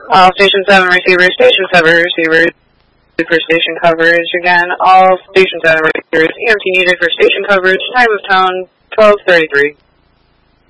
All Station 7 receivers, Station 7 receivers for station coverage. Again, all Station 7 receivers, EMT needed for station coverage. Time of tone, 12:33.